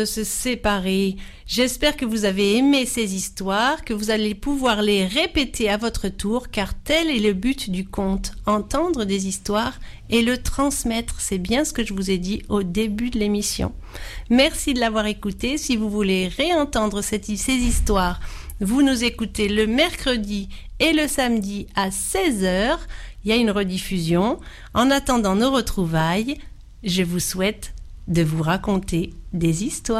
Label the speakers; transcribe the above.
Speaker 1: Se séparer. J'espère que vous avez aimé ces histoires, que vous allez pouvoir les répéter à votre tour, car tel est le but du conte, entendre des histoires et le transmettre. C'est bien ce que je vous ai dit au début de l'émission. Merci de l'avoir écouté. Si vous voulez réentendre ces histoires, vous nous écoutez le mercredi et le samedi à 16h. Il y a une rediffusion. En attendant nos retrouvailles, je vous souhaite de vous raconter des histoires.